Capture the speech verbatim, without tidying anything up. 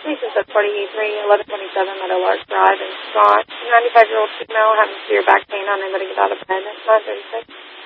Patients at forty-three, eleven twenty-seven Meadowlark Drive in Scott. ninety-five-year-old female having severe back pain, unable to get out of bed at nine thirty-six.